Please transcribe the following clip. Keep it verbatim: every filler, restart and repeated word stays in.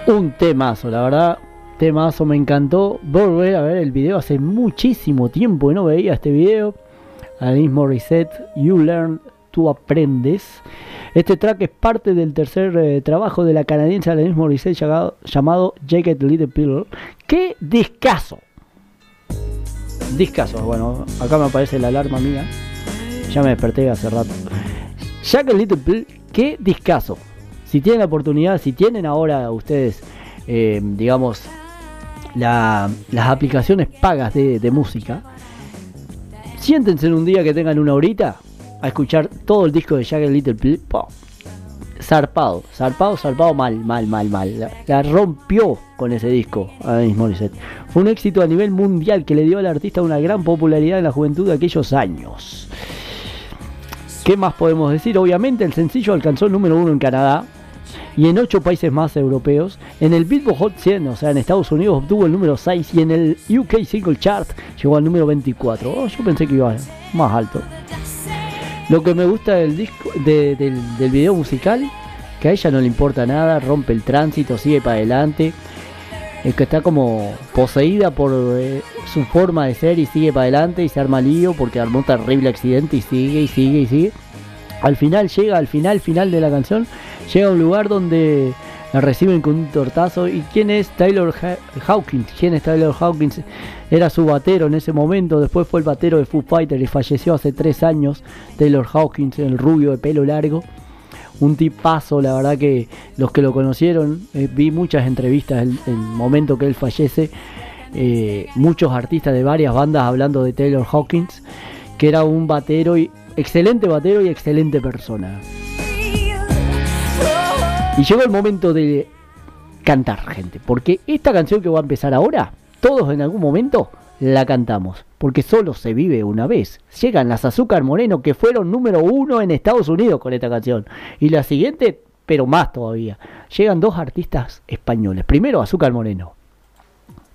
Un temazo, la verdad, temazo, me encantó volver a ver el video. Hace muchísimo tiempo que no veía este video. Alanis Morissette, You Learn, Tú Aprendes. Este track es parte del tercer eh, trabajo de la canadiense Alanis Morissette llamado, llamado Jagged Little Pill. ¡Qué discazo! Discazo, bueno, acá me aparece la alarma mía. Ya me desperté hace rato. Jagged Little Pill, ¡qué discazo! Si tienen la oportunidad, si tienen ahora ustedes, eh, digamos, la, las aplicaciones pagas de, de música, siéntense en un día que tengan una horita a escuchar todo el disco de Jagged Little Pill. ¡Pum! Zarpado, zarpado, zarpado, mal, mal, mal, mal. La, la rompió con ese disco Alanis Morissette. Fue un éxito a nivel mundial que le dio al artista una gran popularidad en la juventud de aquellos años. ¿Qué más podemos decir? Obviamente el sencillo alcanzó el número uno en Canadá y en ocho países más europeos. En el Billboard Hot cien, o sea, en Estados Unidos obtuvo el número seis y en el U K Single Chart llegó al número veinticuatro. Oh, yo pensé que iba más alto. Lo que me gusta del disco, de, del, del video musical, que a ella no le importa nada, rompe el tránsito, sigue para adelante. Es que está como poseída por eh, su forma de ser y sigue para adelante y se arma lío porque armó un terrible accidente y sigue y sigue y sigue. Al final llega, al final, final de la canción, llega a un lugar donde la reciben con un tortazo. ¿Y quién es Taylor Hawkins? ¿Quién es Taylor Hawkins? Era su batero en ese momento, después fue el batero de Foo Fighters y falleció hace tres años. Taylor Hawkins, el rubio de pelo largo. Un tipazo, la verdad que los que lo conocieron, eh, vi muchas entrevistas en el momento que él fallece. Eh, muchos artistas de varias bandas hablando de Taylor Hawkins, que era un batero y excelente batero y excelente persona. Y llegó el momento de cantar, gente, porque esta canción que va a empezar ahora, todos en algún momento la cantamos, porque solo se vive una vez. Llegan las Azúcar Moreno, que fueron número uno en Estados Unidos con esta canción, y la siguiente, pero más todavía, llegan dos artistas españoles. Primero Azúcar Moreno,